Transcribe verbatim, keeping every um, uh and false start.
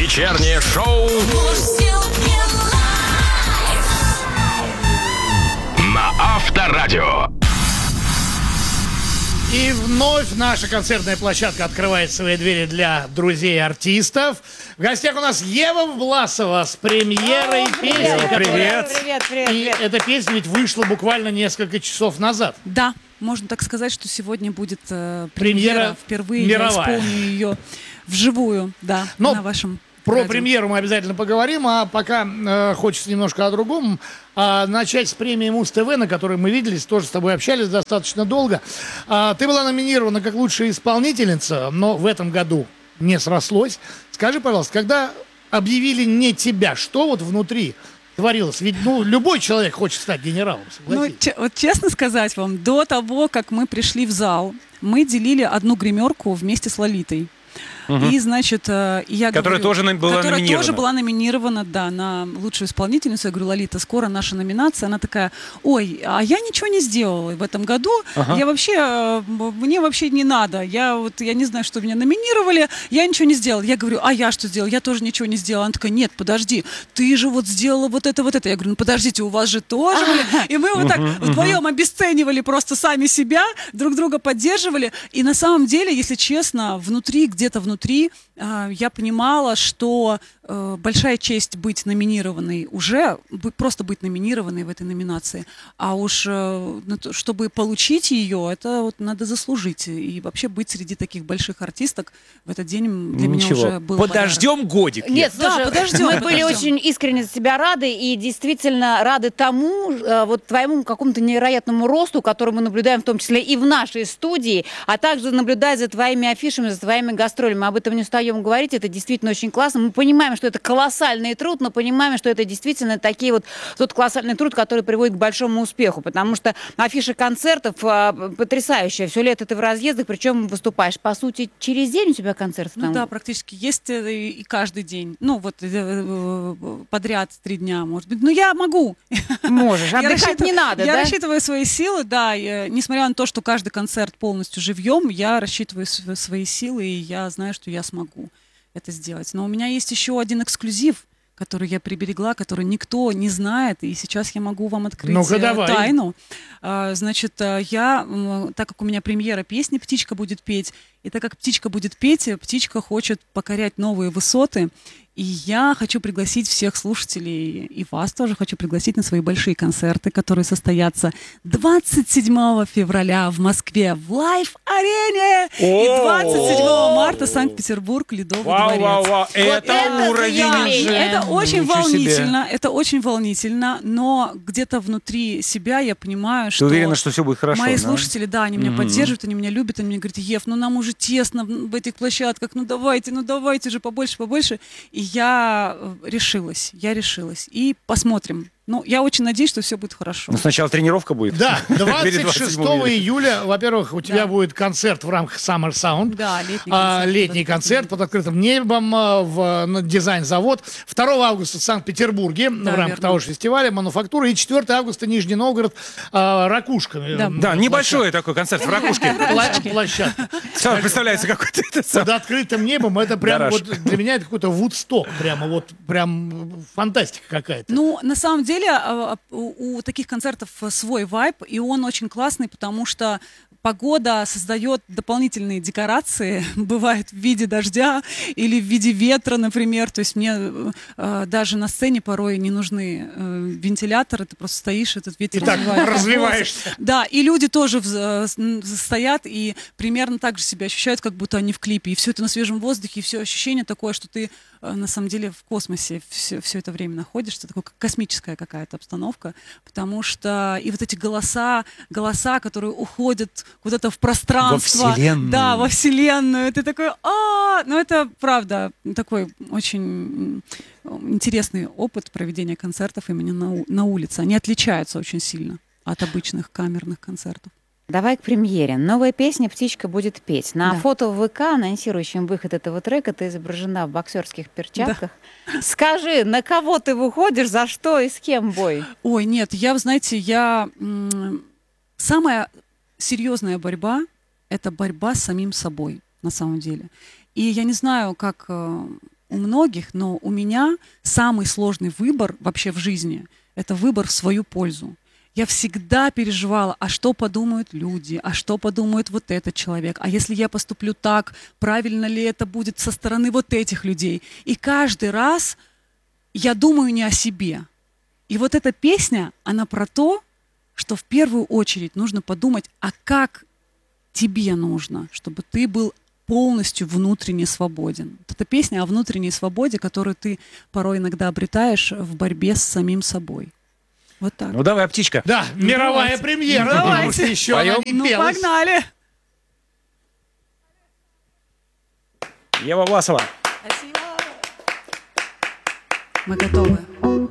Вечернее шоу на Авторадио. И вновь наша концертная площадка открывает свои двери для друзей артистов. В гостях у нас Ева Власова с премьерой песни. Привет. Привет, привет, И привет. эта песня ведь вышла буквально несколько часов назад. Да, можно так сказать, что сегодня будет э, Премьера премьера. Впервые мировая. я исполню ее вживую, да, Но на вашем Про радио. премьеру мы обязательно поговорим, а пока э, хочется немножко о другом. А, начать с премии Муз-ТВ, на которой мы виделись, тоже с тобой общались достаточно долго. А, ты была номинирована как лучшая исполнительница, но в этом году не срослось. Скажи, пожалуйста, когда объявили не тебя, что вот внутри творилось? Ведь ну, любой человек хочет стать генералом, Ну, согласись. че- вот честно сказать вам, до того, как мы пришли в зал, мы делили одну гримерку вместе с Лолитой. И, значит, э, я Которая говорю, тоже на- была которая номинирована. тоже была номинирована, да, на лучшую исполнительницу. Я говорю, Лолита, скоро наша номинация. Она такая, ой, а я ничего не сделала в этом году. Ага. Я вообще, э, мне вообще не надо. Я вот, я не знаю, что меня номинировали, я ничего не сделала. Я говорю, а я что сделала? Я тоже ничего не сделала. Она такая, нет, подожди, ты же вот сделала вот это, вот это. Я говорю, ну подождите, у вас же тоже были. И мы вот так вдвоем обесценивали просто сами себя, друг друга поддерживали. И на самом деле, если честно, внутри, где-то внутри, э, я понимала, что э, большая честь быть номинированной уже, бы- просто быть номинированной в этой номинации. А уж э, на то- чтобы получить ее, это вот надо заслужить. И вообще быть среди таких больших артисток в этот день для меня Ничего. уже был Подождем годик. Нет, Да, слушай, подождем, мы были подождем. очень искренне за тебя рады и действительно рады тому, э, вот твоему какому-то невероятному росту, который мы наблюдаем в том числе и в нашей студии, а также наблюдая за твоими афишами, за твоими гастролями. Мы об этом не устаем говорить, это действительно очень классно. Мы понимаем, что это колоссальный труд, но понимаем, что это действительно такие вот тот колоссальный труд, который приводит к большому успеху, потому что афиша концертов э, потрясающая. Все лето ты в разъездах, причем выступаешь, по сути, через день у тебя концерты Ну там. да, практически есть э, и и каждый день. Ну вот э, э, подряд три дня, может быть. Но я могу. Можешь, Я отдыхать рассчитываю- не надо, Я да? рассчитываю свои силы, да. и, э, несмотря на то, что каждый концерт полностью живьем, я рассчитываю св- свои силы, и я знаю, что я смогу это сделать. Но у меня есть еще один эксклюзив, который я приберегла, который никто не знает, и сейчас я могу вам открыть Ну-ка, э, давай. тайну. А, Значит, э, я, м, так как у меня премьера песни «Птичка будет петь», и так как птичка будет петь, э, птичка хочет покорять новые высоты, и я хочу пригласить всех слушателей, и вас тоже хочу пригласить на свои большие концерты, которые состоятся двадцать седьмого февраля в Москве в Лайв-арене и двадцать седьмого марта Санкт-Петербург, Ледовый Вау, дворец. вау, вау. Это, это уровень заявление. уже. Это очень Ничего себе. волнительно, это очень волнительно, но где-то внутри себя я понимаю, Ты что... уверена, что все будет хорошо? Мои да? слушатели, да, они меня Мгм. поддерживают, они меня любят, они мне говорят, Ев, ну нам уже тесно в в этих площадках, ну давайте, ну давайте же побольше, побольше. И я э, решилась, я решилась. И посмотрим. Ну, я очень надеюсь, что все будет хорошо. Ну, сначала тренировка будет. Да, Перед двадцать двадцать седьмым шестого июля. июля, во-первых, у тебя Да. будет концерт в рамках Summer Sound. Да, летний А, концерт. летний Да, концерт под открытым небом а, в на дизайн-завод. второго августа в Санкт-Петербурге в рамках верно. того же фестиваля «Мануфактура». И четвёртого августа Нижний Новгород а, «Ракушка». Да. М, Да, небольшой такой концерт в ракушке. Площадка. Площадка. Сразу представляется какой-то это сам. Под открытым небом это прям Гараж. вот для меня это какой-то Вудсток. Прямо вот прям фантастика какая-то. Ну, на самом деле, а, а, у, у таких концертов свой вайб, и он очень классный, потому что погода создает дополнительные декорации, бывает в виде дождя или в виде ветра, например. То есть мне э, даже на сцене порой не нужны э, вентиляторы, ты просто стоишь, этот ветер И так развивает развиваешься. волосы. Да, и люди тоже в- с- м, стоят и примерно так же себя ощущают, как будто они в клипе. И все это на свежем воздухе, и все ощущение такое, что ты э, на самом деле в космосе все, все это время находишься, такая космическая какая-то обстановка, потому что и вот эти голоса, голоса, которые уходят куда-то в пространство. Во Вселенную. Да, во Вселенную. Ты такой, а, ну это правда такой очень м, интересный опыт проведения концертов именно на, у- на улице. Они отличаются очень сильно от обычных камерных концертов. Давай к премьере. Новая песня «Птичка будет петь». На Да. фото в ВК, анонсирующем выход этого трека, ты изображена в боксерских перчатках. Скажи, на кого ты выходишь, за что и с кем бой? Ой, нет, я, вы знаете, я... м, Самая серьезная борьба — это борьба с самим собой, на самом деле. И я не знаю, как э, у многих, но у меня самый сложный выбор вообще в жизни – это выбор в свою пользу. Я всегда переживала, а что подумают люди, а что подумает вот этот человек, а если я поступлю так, правильно ли это будет со стороны вот этих людей. И каждый раз я думаю не о себе. И вот эта песня, она про то, что в первую очередь нужно подумать, а как тебе нужно, чтобы ты был полностью внутренне свободен. Вот эта песня о внутренней свободе, которую ты порой иногда обретаешь в борьбе с самим собой. Вот так. Ну давай, птичка. Да, мировая Давайте. премьера, Давайте. потому что еще она Поем? не Ну, пелась. погнали! Ева Власова. Мы готовы.